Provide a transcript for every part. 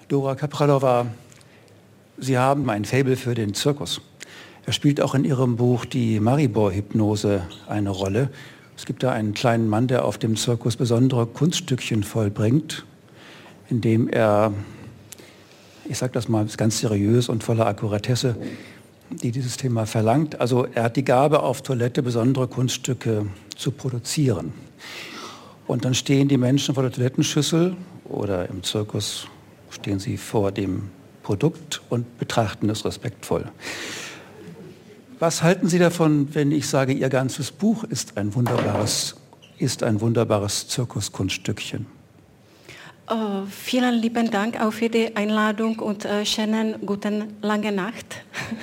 Dora Kapralova, Sie haben ein Faible für den Zirkus. Er spielt auch in Ihrem Buch Die Maribor-Hypnose eine Rolle. Es gibt da einen kleinen Mann, der auf dem Zirkus besondere Kunststückchen vollbringt, indem er, ich sage das mal ganz seriös und voller Akkuratesse, die dieses Thema verlangt. Also er hat die Gabe, auf Toilette besondere Kunststücke zu produzieren. Und dann stehen die Menschen vor der Toilettenschüssel oder im Zirkus stehen sie vor dem Produkt und betrachten es respektvoll. Was halten Sie davon, wenn ich sage, Ihr ganzes Buch ist ein wunderbares Zirkuskunststückchen? Vielen lieben Dank auch für die Einladung und schönen guten lange Nacht.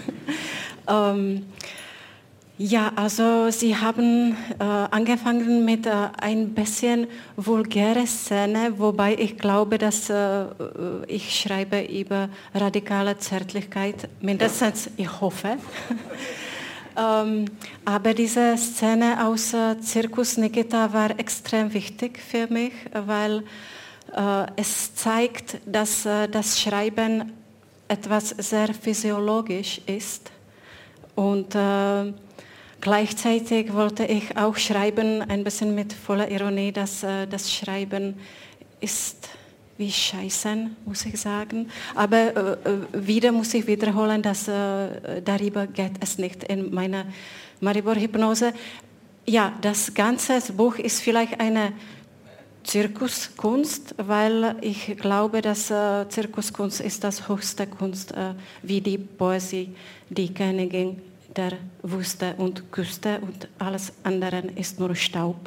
Ja, also Sie haben angefangen mit ein bisschen vulgäre Szene, wobei ich glaube, dass ich schreibe über radikale Zärtlichkeit, mindestens ich hoffe. Aber diese Szene aus Zirkus Nikita war extrem wichtig für mich, weil es zeigt, dass das Schreiben etwas sehr physiologisch ist. Und gleichzeitig wollte ich auch schreiben, ein bisschen mit voller Ironie, dass das Schreiben ist wie Scheißen, muss ich sagen. Aber wieder muss ich wiederholen, dass darüber geht es nicht in meiner Maribor-Hypnose. Ja, das ganze Buch ist vielleicht eine Zirkuskunst, weil ich glaube, dass Zirkuskunst ist das höchste Kunst, wie die Poesie, die Königin der Wüste und Küste und alles andere ist nur Staub.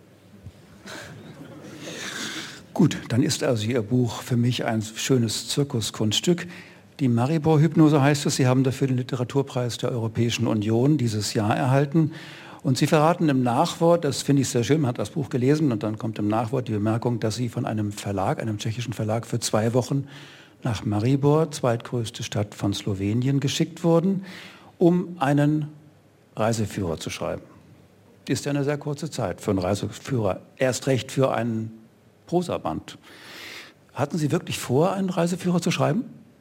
Gut, dann ist also Ihr Buch für mich ein schönes Zirkuskunststück. Die Maribor-Hypnose heißt es, Sie haben dafür den Literaturpreis der Europäischen Union dieses Jahr erhalten. Und Sie verraten im Nachwort, das finde ich sehr schön, man hat das Buch gelesen und dann kommt im Nachwort die Bemerkung, dass Sie von einem Verlag, einem tschechischen Verlag, für 2 Wochen nach Maribor, zweitgrößte Stadt von Slowenien, geschickt wurden, um einen Reiseführer zu schreiben. Ist ja eine sehr kurze Zeit für einen Reiseführer, erst recht für einen Prosaband. Hatten Sie wirklich vor, einen Reiseführer zu schreiben?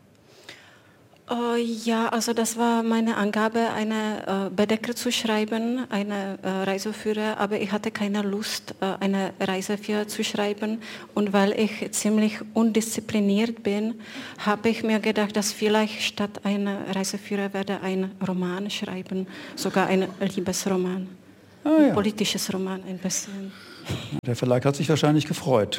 Ja, also das war meine Angabe, eine Bedecker zu schreiben, eine Reiseführer, aber ich hatte keine Lust, eine Reiseführer zu schreiben. Und weil ich ziemlich undiszipliniert bin, habe ich mir gedacht, dass vielleicht statt einer Reiseführer werde ein Roman schreiben, sogar ein Liebesroman, ein politisches Roman ein bisschen. Der Verlag hat sich wahrscheinlich gefreut.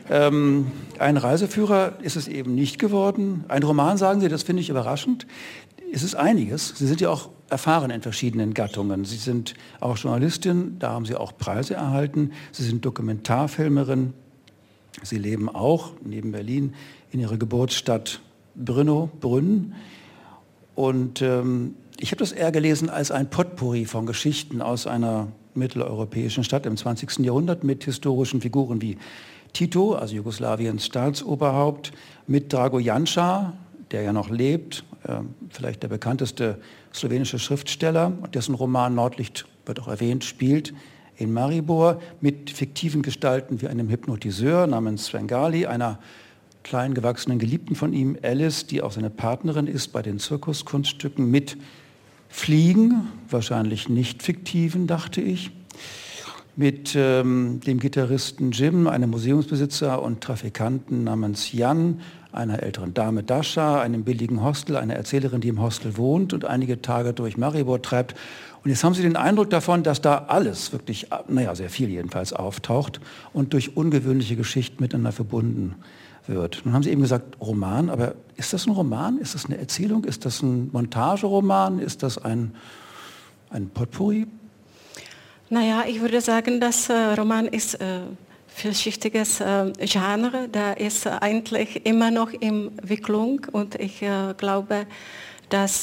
Ein Reiseführer ist es eben nicht geworden. Ein Roman, sagen Sie, das finde ich überraschend. Es ist einiges. Sie sind ja auch erfahren in verschiedenen Gattungen. Sie sind auch Journalistin, da haben Sie auch Preise erhalten. Sie sind Dokumentarfilmerin. Sie leben auch neben Berlin in Ihrer Geburtsstadt Brno. Und ich habe das eher gelesen als ein Potpourri von Geschichten aus einer mitteleuropäischen Stadt im 20. Jahrhundert mit historischen Figuren wie Tito, also Jugoslawiens Staatsoberhaupt, mit Drago Janša, der ja noch lebt, vielleicht der bekannteste slowenische Schriftsteller, dessen Roman Nordlicht, wird auch erwähnt, spielt in Maribor, mit fiktiven Gestalten wie einem Hypnotiseur namens Svengali, einer klein gewachsenen Geliebten von ihm, Alice, die auch seine Partnerin ist bei den Zirkuskunststücken, mit Fliegen, wahrscheinlich nicht fiktiven, dachte ich, mit dem Gitarristen Jim, einem Museumsbesitzer und Trafikanten namens Jan, einer älteren Dame Dasha, einem billigen Hostel, einer Erzählerin, die im Hostel wohnt und einige Tage durch Maribor treibt. Und jetzt haben Sie den Eindruck davon, dass da alles wirklich, naja, sehr viel jedenfalls auftaucht und durch ungewöhnliche Geschichten miteinander verbunden wird. Nun haben Sie eben gesagt, Roman, aber ist das ein Roman? Ist das eine Erzählung? Ist das ein Montageroman? Ist das ein Potpourri? Naja, ich würde sagen, das Roman ist vielschichtiges Genre. Da ist eigentlich immer noch in Entwicklung und ich glaube, dass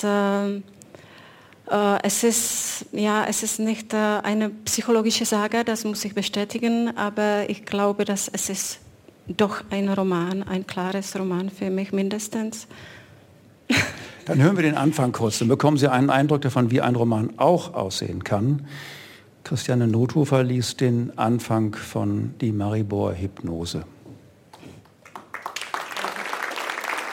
es ist nicht eine psychologische Sage, das muss ich bestätigen, aber ich glaube, dass es ist doch ein Roman, ein klares Roman für mich mindestens. Dann hören wir den Anfang kurz, dann bekommen Sie einen Eindruck davon, wie ein Roman auch aussehen kann. Christiane Nothofer liest den Anfang von Die Maribor-Hypnose.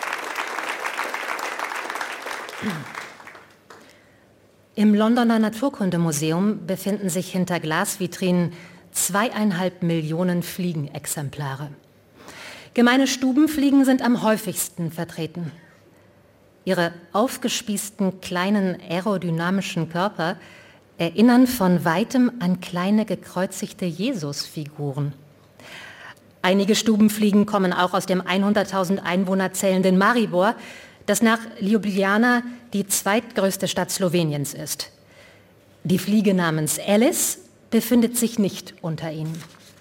Im Londoner Naturkundemuseum befinden sich hinter Glasvitrinen 2,5 Millionen Fliegenexemplare. Gemeine Stubenfliegen sind am häufigsten vertreten. Ihre aufgespießten kleinen aerodynamischen Körper erinnern von weitem an kleine gekreuzigte Jesusfiguren. Einige Stubenfliegen kommen auch aus dem 100.000 Einwohner zählenden Maribor, das nach Ljubljana die zweitgrößte Stadt Sloweniens ist. Die Fliege namens Alice befindet sich nicht unter ihnen.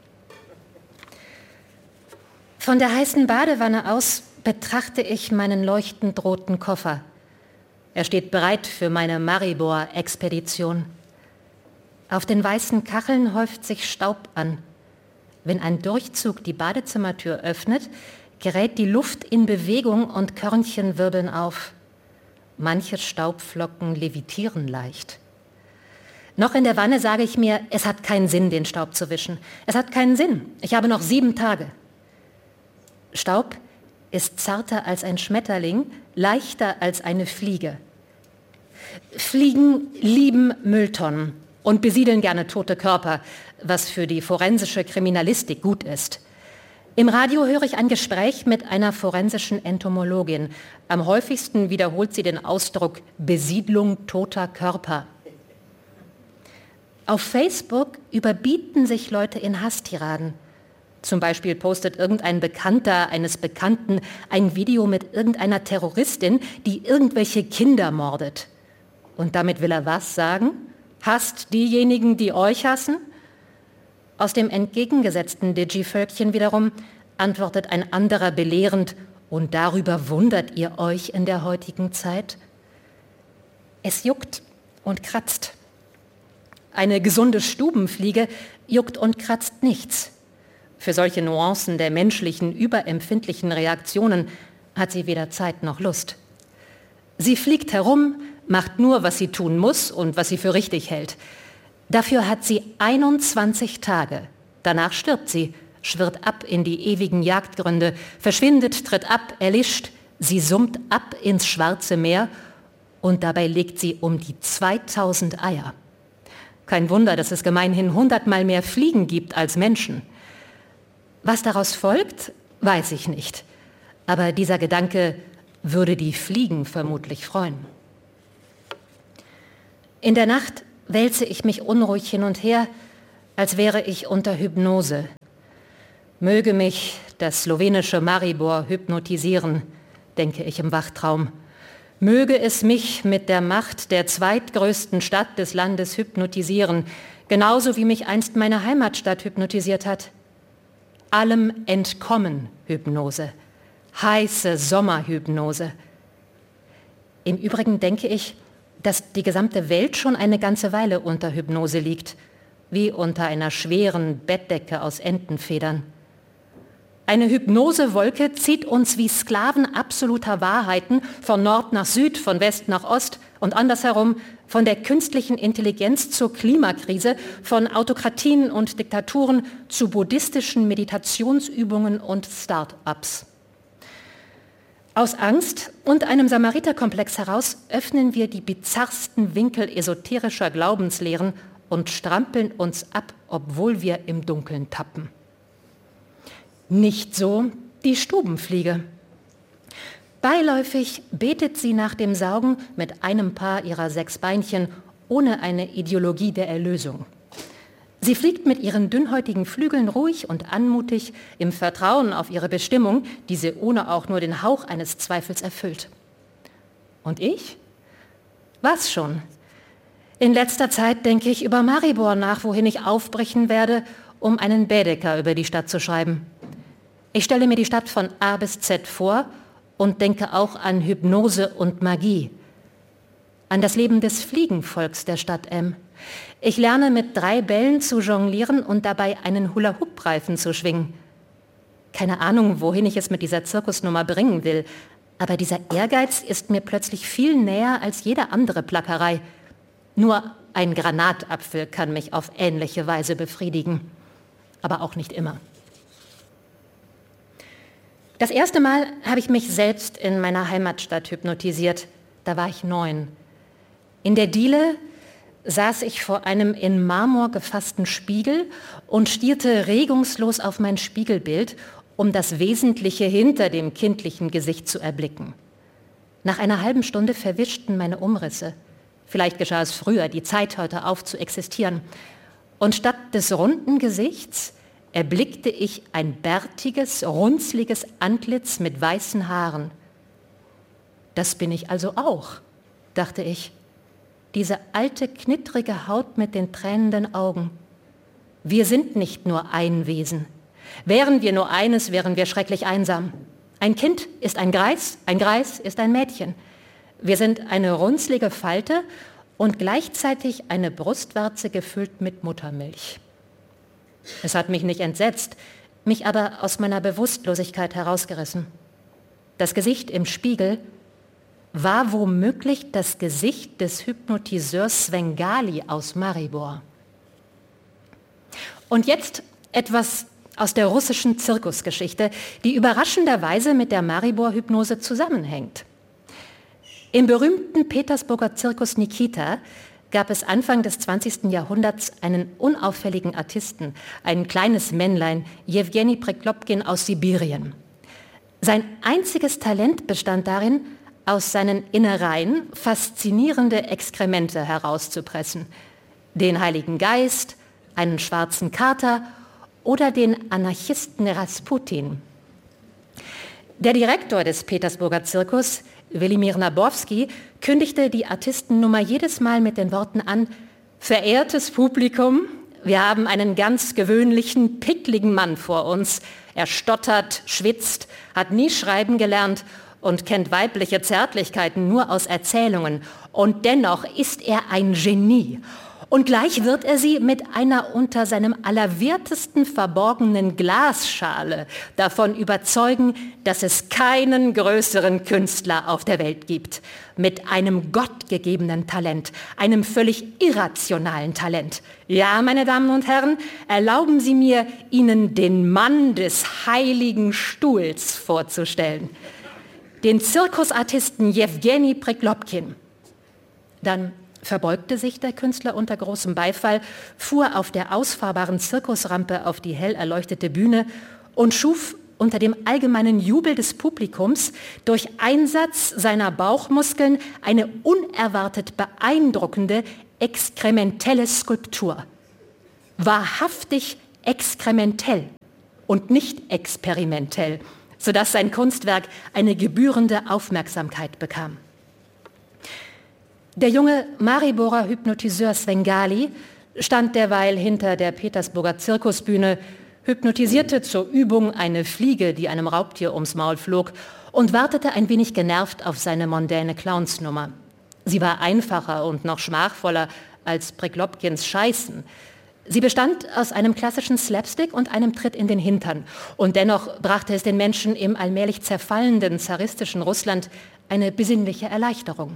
Von der heißen Badewanne aus betrachte ich meinen leuchtend roten Koffer. Er steht bereit für meine Maribor-Expedition. Auf den weißen Kacheln häuft sich Staub an. Wenn ein Durchzug die Badezimmertür öffnet, gerät die Luft in Bewegung und Körnchen wirbeln auf. Manche Staubflocken levitieren leicht. Noch in der Wanne sage ich mir, es hat keinen Sinn, den Staub zu wischen. Es hat keinen Sinn. Ich habe noch 7 Tage. Staub ist zarter als ein Schmetterling, leichter als eine Fliege. Fliegen lieben Mülltonnen und besiedeln gerne tote Körper, was für die forensische Kriminalistik gut ist. Im Radio höre ich ein Gespräch mit einer forensischen Entomologin. Am häufigsten wiederholt sie den Ausdruck Besiedlung toter Körper. Auf Facebook überbieten sich Leute in Hasstiraden. Zum Beispiel postet irgendein Bekannter eines Bekannten ein Video mit irgendeiner Terroristin, die irgendwelche Kinder mordet. Und damit will er was sagen? Hasst diejenigen, die euch hassen? Aus dem entgegengesetzten Digi-Völkchen wiederum antwortet ein anderer belehrend, und darüber wundert ihr euch in der heutigen Zeit? Es juckt und kratzt. Eine gesunde Stubenfliege juckt und kratzt nichts. Für solche Nuancen der menschlichen, überempfindlichen Reaktionen hat sie weder Zeit noch Lust. Sie fliegt herum, macht nur, was sie tun muss und was sie für richtig hält. Dafür hat sie 21 Tage. Danach stirbt sie, schwirrt ab in die ewigen Jagdgründe, verschwindet, tritt ab, erlischt. Sie summt ab ins Schwarze Meer und dabei legt sie um die 2000 Eier. Kein Wunder, dass es gemeinhin 100-mal mehr Fliegen gibt als Menschen. Was daraus folgt, weiß ich nicht. Aber dieser Gedanke würde die Fliegen vermutlich freuen. In der Nacht wälze ich mich unruhig hin und her, als wäre ich unter Hypnose. Möge mich das slowenische Maribor hypnotisieren, denke ich im Wachtraum. Möge es mich mit der Macht der zweitgrößten Stadt des Landes hypnotisieren, genauso wie mich einst meine Heimatstadt hypnotisiert hat. Allem entkommen Hypnose, heiße Sommerhypnose. Im Übrigen denke ich, dass die gesamte Welt schon eine ganze Weile unter Hypnose liegt, wie unter einer schweren Bettdecke aus Entenfedern. Eine Hypnosewolke zieht uns wie Sklaven absoluter Wahrheiten von Nord nach Süd, von West nach Ost und andersherum von der künstlichen Intelligenz zur Klimakrise, von Autokratien und Diktaturen zu buddhistischen Meditationsübungen und Start-ups. Aus Angst und einem Samariterkomplex heraus öffnen wir die bizarrsten Winkel esoterischer Glaubenslehren und strampeln uns ab, obwohl wir im Dunkeln tappen. Nicht so die Stubenfliege. Beiläufig betet sie nach dem Saugen mit einem Paar ihrer 6 Beinchen ohne eine Ideologie der Erlösung. Sie fliegt mit ihren dünnhäutigen Flügeln ruhig und anmutig im Vertrauen auf ihre Bestimmung, die sie ohne auch nur den Hauch eines Zweifels erfüllt. Und ich? Was schon? In letzter Zeit denke ich über Maribor nach, wohin ich aufbrechen werde, um einen Baedeker über die Stadt zu schreiben. Ich stelle mir die Stadt von A bis Z vor und denke auch an Hypnose und Magie, an das Leben des Fliegenvolks der Stadt M. Ich lerne mit 3 Bällen zu jonglieren und dabei einen Hula-Hoop-Reifen zu schwingen. Keine Ahnung, wohin ich es mit dieser Zirkusnummer bringen will, aber dieser Ehrgeiz ist mir plötzlich viel näher als jede andere Plackerei. Nur ein Granatapfel kann mich auf ähnliche Weise befriedigen, aber auch nicht immer. Das erste Mal habe ich mich selbst in meiner Heimatstadt hypnotisiert, Da war ich 9. In der Diele saß ich vor einem in Marmor gefassten Spiegel und stierte regungslos auf mein Spiegelbild, um das Wesentliche hinter dem kindlichen Gesicht zu erblicken. Nach einer halben Stunde verwischten meine Umrisse. Vielleicht geschah es früher, die Zeit hörte auf zu existieren. Und statt des runden Gesichts erblickte ich ein bärtiges, runzliges Antlitz mit weißen Haaren. Das bin ich also auch, dachte ich. Diese alte, knittrige Haut mit den tränenden Augen. Wir sind nicht nur ein Wesen. Wären wir nur eines, wären wir schrecklich einsam. Ein Kind ist ein Greis ist ein Mädchen. Wir sind eine runzlige Falte und gleichzeitig eine Brustwarze gefüllt mit Muttermilch. Es hat mich nicht entsetzt, mich aber aus meiner Bewusstlosigkeit herausgerissen. Das Gesicht im Spiegel war womöglich das Gesicht des Hypnotiseurs Svengali aus Maribor. Und jetzt etwas aus der russischen Zirkusgeschichte, die überraschenderweise mit der Maribor-Hypnose zusammenhängt. Im berühmten Petersburger Zirkus Nikita gab es Anfang des 20. Jahrhunderts einen unauffälligen Artisten, ein kleines Männlein, Jewgeni Preklopkin aus Sibirien. Sein einziges Talent bestand darin, aus seinen Innereien faszinierende Exkremente herauszupressen. Den Heiligen Geist, einen schwarzen Kater oder den Anarchisten Rasputin. Der Direktor des Petersburger Zirkus, Welimir Nabowski, kündigte die Artistennummer jedes Mal mit den Worten an: Verehrtes Publikum, wir haben einen ganz gewöhnlichen, pickligen Mann vor uns. Er stottert, schwitzt, hat nie schreiben gelernt und kennt weibliche Zärtlichkeiten nur aus Erzählungen. Und dennoch ist er ein Genie. Und gleich wird er sie mit einer unter seinem Allerwertesten verborgenen Glasschale davon überzeugen, dass es keinen größeren Künstler auf der Welt gibt. Mit einem gottgegebenen Talent, einem völlig irrationalen Talent. Ja, meine Damen und Herren, erlauben Sie mir, Ihnen den Mann des Heiligen Stuhls vorzustellen. Den Zirkusartisten Jewgeni Preklopkin. Dann verbeugte sich der Künstler unter großem Beifall, fuhr auf der ausfahrbaren Zirkusrampe auf die hell erleuchtete Bühne und schuf unter dem allgemeinen Jubel des Publikums durch Einsatz seiner Bauchmuskeln eine unerwartet beeindruckende, exkrementelle Skulptur. Wahrhaftig exkrementell und nicht experimentell, sodass sein Kunstwerk eine gebührende Aufmerksamkeit bekam. Der junge Mariborer Hypnotiseur Svengali stand derweil hinter der Petersburger Zirkusbühne, hypnotisierte zur Übung eine Fliege, die einem Raubtier ums Maul flog, und wartete ein wenig genervt auf seine mondäne Clownsnummer. Sie war einfacher und noch schmachvoller als Preklopkins Scheißen. Sie bestand aus einem klassischen Slapstick und einem Tritt in den Hintern. Und dennoch brachte es den Menschen im allmählich zerfallenden zaristischen Russland eine besinnliche Erleichterung.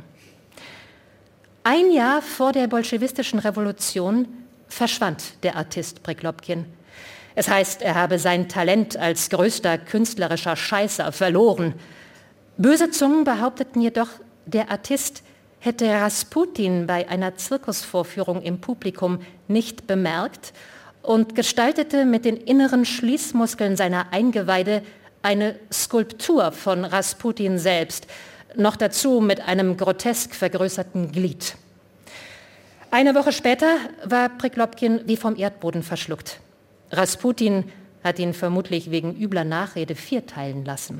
Ein Jahr vor der bolschewistischen Revolution verschwand der Artist Preklopkin. Es heißt, er habe sein Talent als größter künstlerischer Scheißer verloren. Böse Zungen behaupteten jedoch, der Artist hätte Rasputin bei einer Zirkusvorführung im Publikum nicht bemerkt und gestaltete mit den inneren Schließmuskeln seiner Eingeweide eine Skulptur von Rasputin selbst, noch dazu mit einem grotesk vergrößerten Glied. Eine Woche später war Preklopkin wie vom Erdboden verschluckt. Rasputin hat ihn vermutlich wegen übler Nachrede vierteilen lassen.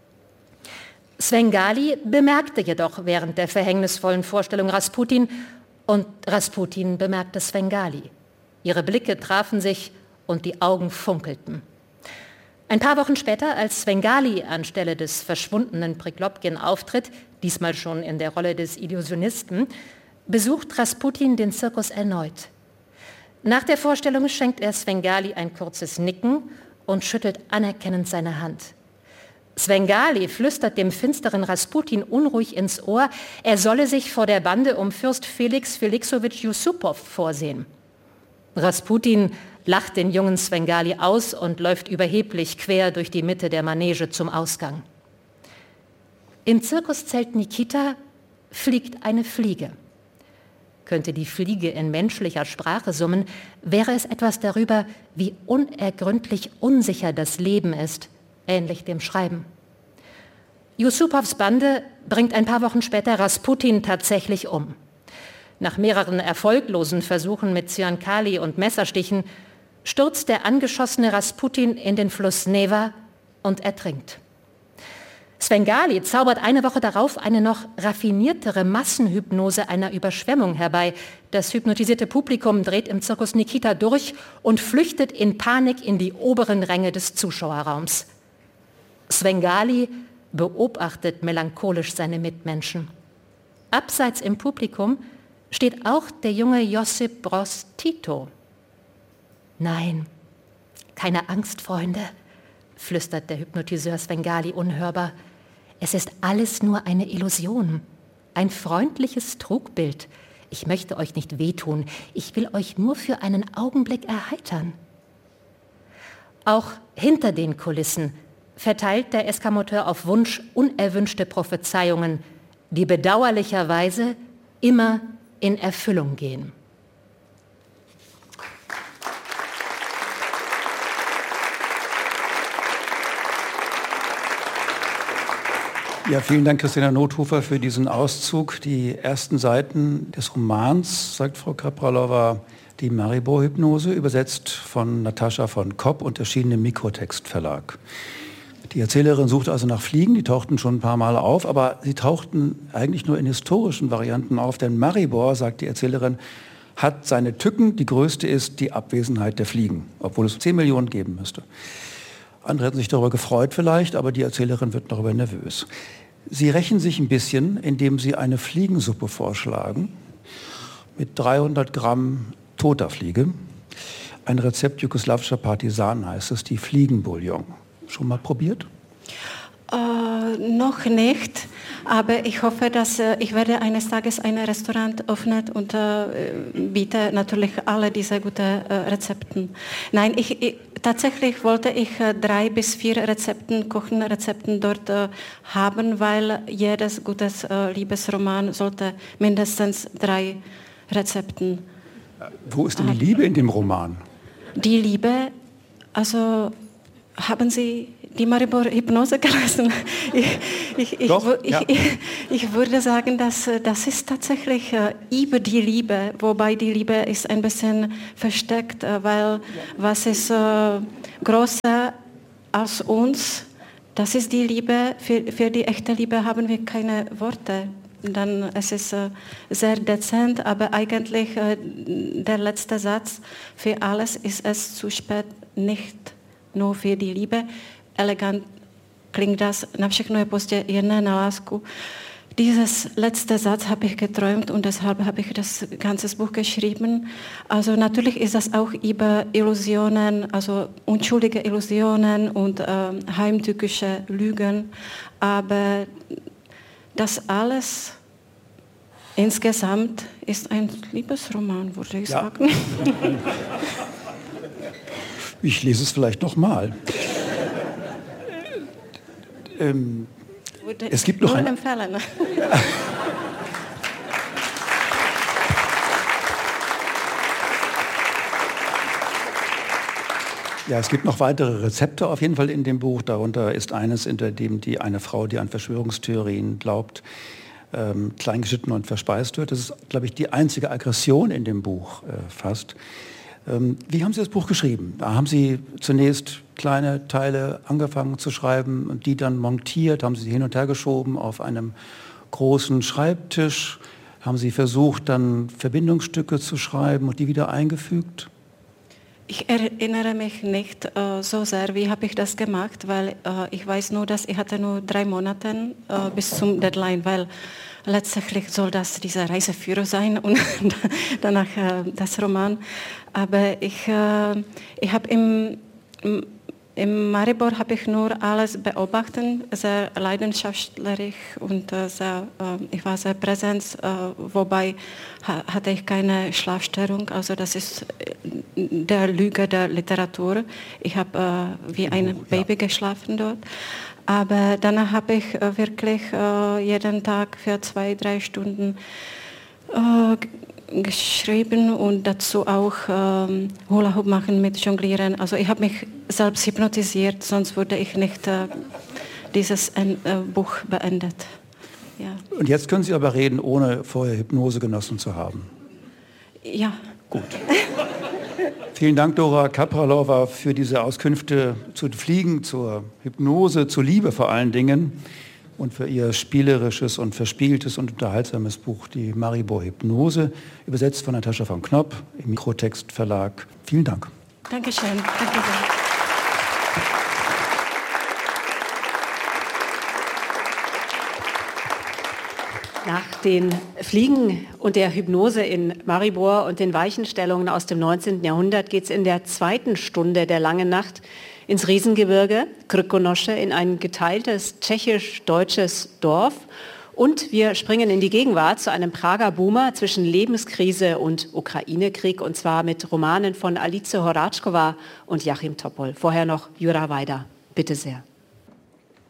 Svengali bemerkte jedoch während der verhängnisvollen Vorstellung Rasputin und Rasputin bemerkte Svengali. Ihre Blicke trafen sich und die Augen funkelten. Ein paar Wochen später, als Svengali anstelle des verschwundenen Preklopkin auftritt, diesmal schon in der Rolle des Illusionisten, besucht Rasputin den Zirkus erneut. Nach der Vorstellung schenkt er Svengali ein kurzes Nicken und schüttelt anerkennend seine Hand. Svengali flüstert dem finsteren Rasputin unruhig ins Ohr, er solle sich vor der Bande um Fürst Felix Felixowitsch Jussupow vorsehen. Rasputin lacht den jungen Svengali aus und läuft überheblich quer durch die Mitte der Manege zum Ausgang. Im Zirkuszelt Nikita fliegt eine Fliege. Könnte die Fliege in menschlicher Sprache summen, wäre es etwas darüber, wie unergründlich unsicher das Leben ist, ähnlich dem Schreiben. Yusupovs Bande bringt ein paar Wochen später Rasputin tatsächlich um. Nach mehreren erfolglosen Versuchen mit Zyankali und Messerstichen stürzt der angeschossene Rasputin in den Fluss Neva und ertrinkt. Svengali zaubert eine Woche darauf eine noch raffiniertere Massenhypnose einer Überschwemmung herbei. Das hypnotisierte Publikum dreht im Zirkus Nikita durch und flüchtet in Panik in die oberen Ränge des Zuschauerraums. Svengali beobachtet melancholisch seine Mitmenschen. Abseits im Publikum steht auch der junge Josip Broz Tito. »Nein, keine Angst, Freunde«, flüstert der Hypnotiseur Svengali unhörbar. »Es ist alles nur eine Illusion, ein freundliches Trugbild. Ich möchte euch nicht wehtun, ich will euch nur für einen Augenblick erheitern.« Auch hinter den Kulissen verteilt der Eskamoteur auf Wunsch unerwünschte Prophezeiungen, die bedauerlicherweise immer in Erfüllung gehen. Ja, vielen Dank, Christina Nothofer, für diesen Auszug. Die ersten Seiten des Romans, sagt Frau Kapralova, die Maribor-Hypnose, übersetzt von Natascha von Kopp und erschienen im Mikrotext-Verlag. Die Erzählerin suchte also nach Fliegen, die tauchten schon ein paar Mal auf, aber sie tauchten eigentlich nur in historischen Varianten auf, denn Maribor, sagt die Erzählerin, hat seine Tücken. Die größte ist die Abwesenheit der Fliegen, obwohl es 10 Millionen geben müsste. Andere hätten sich darüber gefreut vielleicht, aber die Erzählerin wird darüber nervös. Sie rächen sich ein bisschen, indem sie eine Fliegensuppe vorschlagen mit 300 Gramm toter Fliege. Ein Rezept jugoslawischer Partisanen heißt es, die Fliegenbouillon. Schon mal probiert? Noch nicht, aber ich hoffe, dass ich werde eines Tages ein Restaurant öffnen und biete natürlich alle diese guten Rezepten. Nein, tatsächlich wollte ich 3 bis 4 Kochenrezepten dort haben, weil jedes gutes Liebesroman sollte mindestens 3 Rezepten. Wo ist denn die Liebe in dem Roman? Die Liebe, also haben Sie die Maribor-Hypnose gelesen? Ich würde sagen, dass das ist tatsächlich über die Liebe, wobei die Liebe ist ein bisschen versteckt, weil was ist größer als uns, das ist die Liebe. Für die echte Liebe haben wir keine Worte. Dann es ist sehr dezent, aber eigentlich der letzte Satz: Für alles ist es zu spät, nicht nur für die Liebe. Elegant klingt das, na všechno je pozdě, jen na lásku. Dieses letzte Satz habe ich geträumt und deshalb habe ich das ganze Buch geschrieben. Also natürlich ist das auch über Illusionen, also unschuldige Illusionen und heimtückische Lügen, aber das alles insgesamt ist ein Liebesroman, würde ich sagen. Ich lese es vielleicht noch mal. Es gibt noch ein... empfehlen. Ja, es gibt noch weitere Rezepte auf jeden Fall in dem Buch. Darunter ist eines, in dem eine Frau, die an Verschwörungstheorien glaubt, kleingeschnitten und verspeist wird. Das ist, glaube ich, die einzige Aggression in dem Buch fast. Wie haben Sie das Buch geschrieben? Da haben Sie zunächst kleine Teile angefangen zu schreiben und die dann montiert, haben Sie hin und her geschoben auf einem großen Schreibtisch, haben Sie versucht, dann Verbindungsstücke zu schreiben und die wieder eingefügt? Ich erinnere mich nicht so sehr, wie habe ich das gemacht, weil ich weiß nur, dass ich hatte nur 3 Monate bis zum Deadline, weil letztendlich soll das dieser Reiseführer sein und danach das Roman. Aber ich habe In Maribor habe ich nur alles beobachtet, sehr leidenschaftlich und ich war sehr präsent, wobei hatte ich keine Schlafstörung, also das ist der Lüge der Literatur. Ich habe wie ein Baby geschlafen dort, aber danach habe ich wirklich jeden Tag für 2-3 Stunden geschrieben und dazu auch Hula Hoop machen mit Jonglieren. Also ich habe mich selbst hypnotisiert, sonst würde ich nicht dieses Buch beendet. Ja. Und jetzt können Sie aber reden, ohne vorher Hypnose genossen zu haben. Ja. Gut. Vielen Dank, Dora Kapralova, für diese Auskünfte zu Fliegen, zur Hypnose, zur Liebe vor allen Dingen und für Ihr spielerisches und verspieltes und unterhaltsames Buch, die Maribor Hypnose, übersetzt von Natascha von Knopp im Mikrotext Verlag. Vielen Dank. Dankeschön. Danke sehr. Nach den Fliegen und der Hypnose in Maribor und den Weichenstellungen aus dem 19. Jahrhundert geht es in der zweiten Stunde der langen Nacht ins Riesengebirge, Krkonoše, in ein geteiltes tschechisch-deutsches Dorf. Und wir springen in die Gegenwart zu einem Prager Boomer zwischen Lebenskrise und Ukraine-Krieg, und zwar mit Romanen von Alice Horáčková und Joachim Topol. Vorher noch Jura Weida. Bitte sehr.